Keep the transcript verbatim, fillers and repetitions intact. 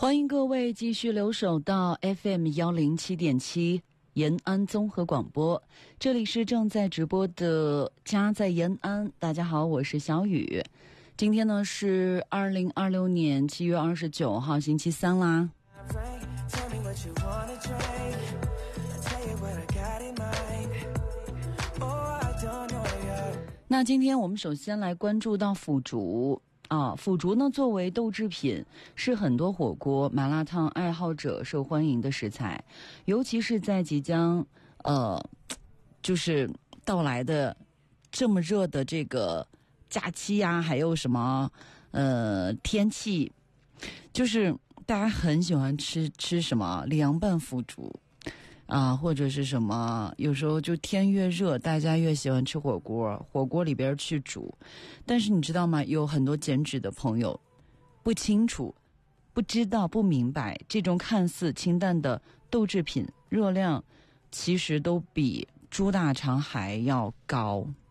欢迎各位继续留守到 F M 一零七点七延安综合广播，这里是正在直播的家在延安。大家好，我是小雨。今天呢是二零二六年七月二十九号星期三啦。那今天我们首先来关注到腐竹啊，腐竹呢作为豆制品，是很多火锅、麻辣烫爱好者受欢迎的食材，尤其是在即将呃，就是到来的这么热的这个假期呀、啊，还有什么呃天气，就是大家很喜欢吃吃什么凉拌腐竹啊，或者是什么，有时候就天越热，大家越喜欢吃火锅，火锅里边去煮。但是你知道吗？有很多减脂的朋友不清楚、不知道、不明白，这种看似清淡的豆制品，热量其实都比猪大肠还要高。